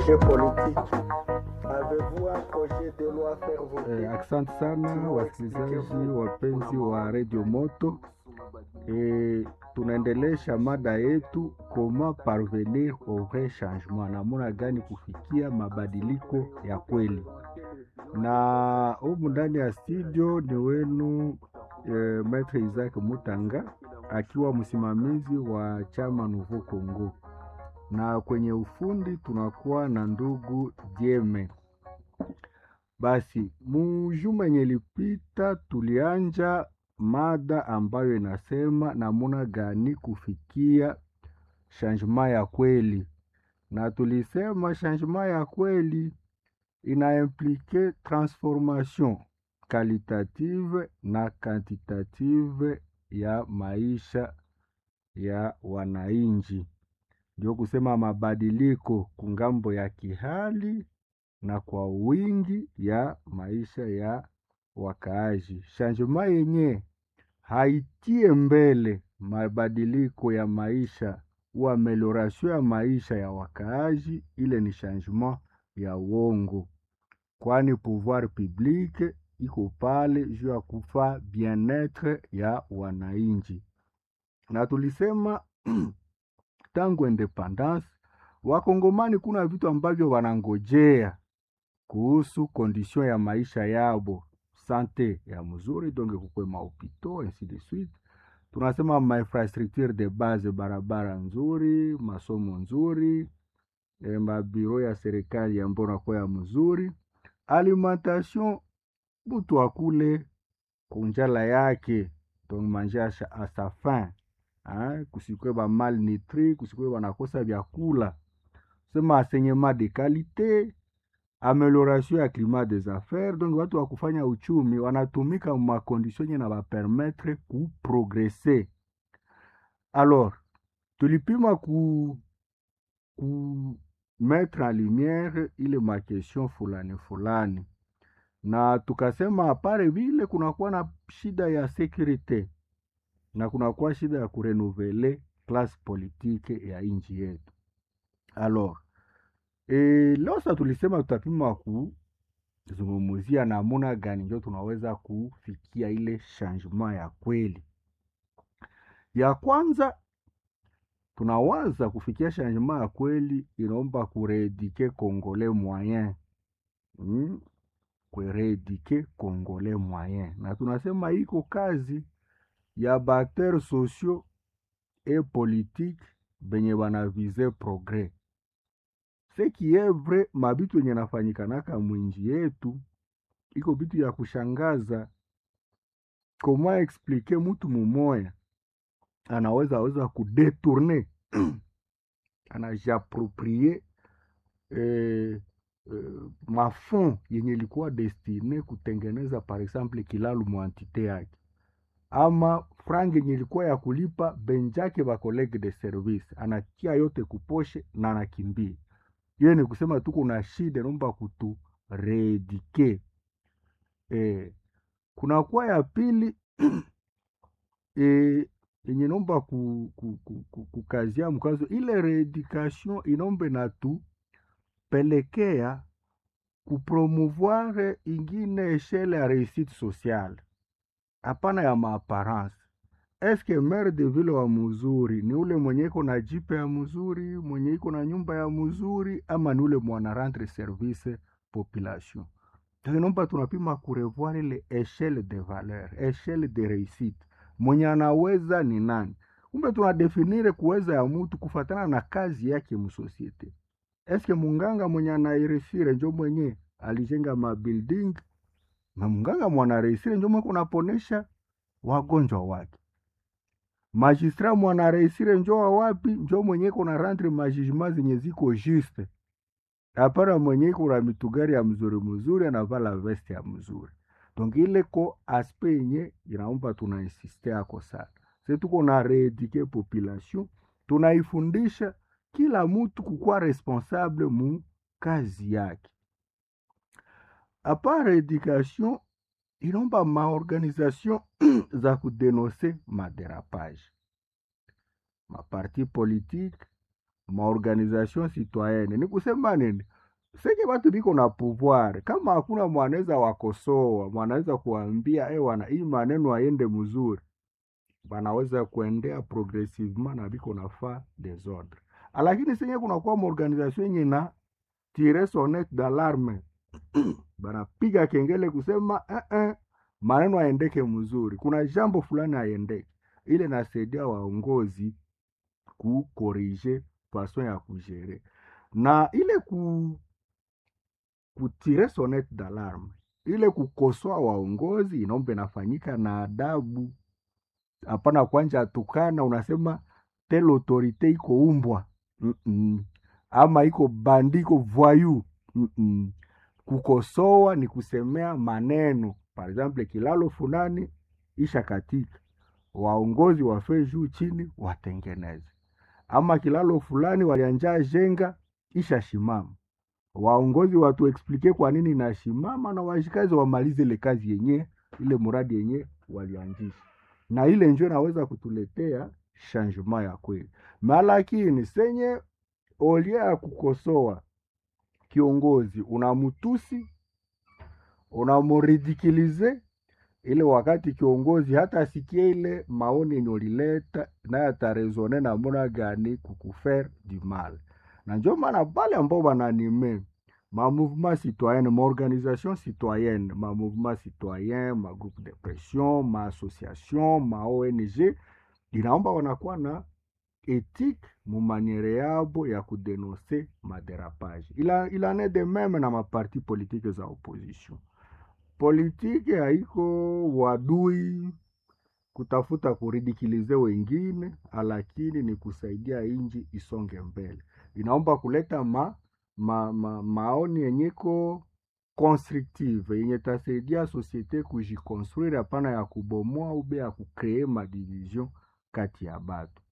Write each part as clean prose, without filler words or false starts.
projet politique? Avez-vous un projet de loi faire voter? Asante sana wasikilizaji wapenzi wa Radio Moto. Tunaendelesha mada yetu comment parvenir au vrai changement, namuna gani kufikia mabadiliko ya kweli. Na humu ndani ya studio ni wenu Maître Isaac Mutanga akiwa msimamizi wa chama Nouveau Congo, na kwenye ufundi tunakuwa na ndugu Dieme. Basi mujuma yenye lipita tulianja mada ambayo inasema namuna gani kufikia changement ya kweli, na tulisema changement ya kweli inaimplike transformation qualitative na quantitative ya maisha ya wananchi, ndio kusema mabadiliko kungambo ya kihali na kwa wingi ya maisha ya wakaaji. Changement yenye haitie mbele mabadiliko ya maisha au amelioration ya maisha ya wakaaji, ile ni changement ya uongo, kwani pouvoir public iko pale juu ya kufa bien-etre ya wananchi. Na tulisema tangu independance wakongomani kuna vitu ambavyo wanangojea kuhusu condition ya maisha yabo, sante ya mzuri, donc kukwe mahopito ainsi de suite. Tunasema ma infrastructure de base, barabara nzuri, masomo nzuri, mabiro ya serikali ya mbona kwa ya mzuri, alimentation, butu akule kunjala yake, donc manger à sa faim, kusikwe ba malnutri, kusikwe wanakosa vyakula. Sema enseignement de qualité, amélioration ya climat des affaires, donc watu wa kufanya uchumi wanatumika ma conditions na ba permettre ku progresser. Alors tulipima ku mettre en lumière ile ma question fulani, na tukasema apare vile kunakuwa na shida ya sécurité na kunakuwa shida ya kurenouveler classe politique ya nchi yetu. Alors leo sasa tulisema tutapima kuzungumzia namuna gani ndio tunaweza kufikia ile changement ya kweli. Ya kwanza tunawaza kufikia changement ya kweli inaomba kuredike congolais moyen, kuredike congolais moyen, na tunasema iko kazi ya baacteurs sociaux et politiques benye banavize progrès. Ce qui est vrai, mabitu yenye nafanyikanaka mwinji yetu iko bitu ya kushangaza. Koma explique mutu mumoya anaweza kudetourner anajiaproprie mafond yenye likuwa destine kutengeneza par exemple kilalu mwantite yake, ama frange yenye likuwa ya kulipa benjake ba collègue de service, anakia yote kuposhe na anakimbia. Yeye ni kusema tuko na shida, naomba kutu reedike. Kuna kwa ya pili yenye naomba kukazia mkazo, ile reeducation inombe na tu pelekea kupromouvoir ingine eshele ya réussite sociale, hapana ya maapparence. Eske maire de ville wa mzuri ni ule mwenye iko na jipe ya mzuri, mwenye iko na nyumba ya mzuri, ama ni ule mwana rendre service population? Tunaomba tunapima kurevoir ile échelle de valeur, échelle de réussite. Mwenye anaweza ni nani? Kumbe tunadefinire kuweza ya mtu kufatana na kazi yake msosiete. Eske munganga mwenye anairesire njo mwenye alijenga mabuilding, na munganga mwana reisire njo mwenye kunaponesha wagonjwa wake? Magistrat mwana reisire njo wa wapi? Njo mwenye kuna rendre majugement zenye ziko juste, hapana mwenye kuna mitugari ya mzuri anavala veste ya mzuri. Donc ile ko aspect yenye inaomba tunainsiste ako sana. Sisi tuko na reeduke population, tunaifundisha kila mtu kukuwa responsable mu kazi yake. Apart education, inaomba maorganisation za kudenonse maderapage. Maparti politique maorganisation citoyenne. Ni kusema nini? Seke watu biko na pouvoir, kama hakuna mwanaweza wakosoa, mwanaweza kuambia wana hii maneno aende mzuri, banaweza kuendea progressivement na biko nafaa desordre. Lakini senye kuna kwa maorganisation yenye na tire sonnette d'alarme, banapiga kengele kusema maneno aendeke mzuri, kuna jambo fulani aendeke, ile nasaidia waongozi kukorije fason ya kujere. Na ile kutire sonnette d'alarme, ile kukosoa waongozi inaomba inafanyika na adabu. Hapana kwanja atukana unasema tel autorite iko umbwa, ama iko bandi, iko voyou. Kukosoa ni kusemea maneno. Par exemple, kilalo fulani isha katika, waongozi wafe juu chini watengeneze. Ama kilalo fulani walianja jenga isha shimama, waongozi watu explike kwa nini na shimama, na washikazi wamalize ile kazi yenye, ile muradi yenye walianzisha. Na ile njoo naweza kutuletea changement ya kweli. Malakini senye olia ya kukosoa kiongozi, unamutusi, unamuridikilize, ile wakati kiongozi hata asikie ile maoni yenye ulileta, na atarezone na mbona gani kukufaire du mal. Na njoo maana pale ambao bananime ma mouvement citoyen, ma organisation citoyenne, ma mouvement citoyen, ma groupe de pression, ma association, ma ONG, inaomba wanakuwa na éthique mu maniere yabo ya kudenoncer maderapage. Il en est de même na maparti politique za opposition. Politike haiko wadui kutafuta kuridikilize wengine, lakini ni kusaidia inji isonge mbele. Inaomba kuleta maoni yenyeko constructive, yenye tasaidia societe kujikonstruire, hapana ya kubomoa ube ya kukree madivision kati ya batu.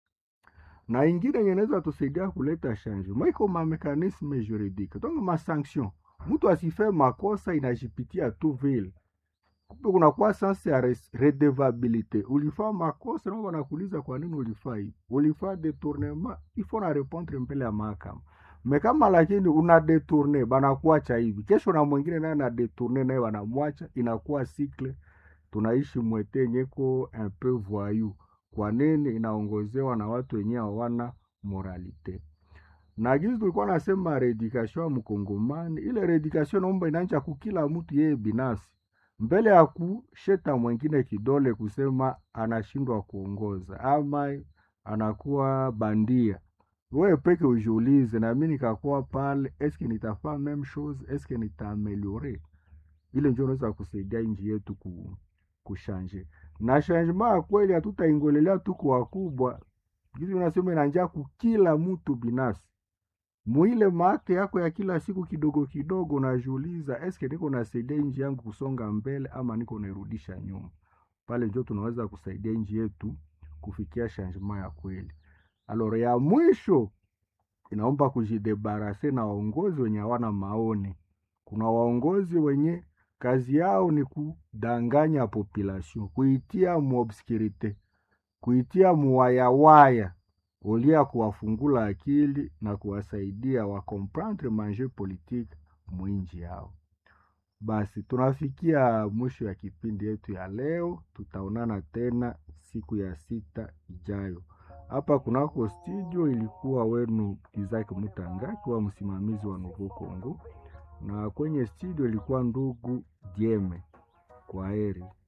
Na ingine yeneza tusaidia kuleta changement, iko ma mekanisme juridique. Donc ma sanction, mtu asife makosa inajipitia tu vile. Kumbe kuna kwa sense ya redevabilité. Ulifaa makosa na wanakuuliza kwa nini ulifaa hivi. Ulifaa détournement, il faut na répondre mbele ya mahakama. Mais kama lakini una détourner, banakuacha hivi. Kesho na mwingine naye na détourner naye wanamwacha, inakuwa cycle. Tunaishi mwete nyeko un peu voyou. Kwa nini inaongozewa na watu wenyewe hawana moralité. Na gizi tulikuwa nasema redikasyon mkongomani, ile redikasyon naomba inaanza kukila mtu yeye binafsi, mbele ya kusheta mwingine kidole kusema anashindwa kuongoza ama anakuwa bandia. Wewe peke ujiulize, na mimi nikakuwa pale, eske nitafaa même chose, eske nitaameliore? Ile ndio inaweza kusaidia nchi yetu kushanje. Na changement kweli hatutaingolelea tu kwa wakubwa. Gizi unasema inaanza kukila mtu binafsi. Muile maakte yako ya kila siku kidogo kidogo, najiuliza eske niko nasaidia nchi yangu kusonga mbele ama niko nairudisha nyuma? Pale ndio tunaweza kusaidia nchi yetu kufikia changement ya kweli. Alors ya mwisho inaomba kujidebarase na waongozi wenye hawana maoni. Kuna waongozi wenye kazi yao ni kudanganya population, kuitia mu obscurite, kuitia muwayawaya, olia kuwafungula akili na kuwasaidia wa comprendre manger politique mwinji yao. Basi tunafikia mwisho ya kipindi yetu ya leo. Tutaonana tena siku ya 6 ijayo. Hapa kunako studio ilikuwa wenu Isaac Mutanga kwa msimamizi wa Nouveau Congo, na kwenye studio ilikuwa ndugu Dieme. Kwaheri.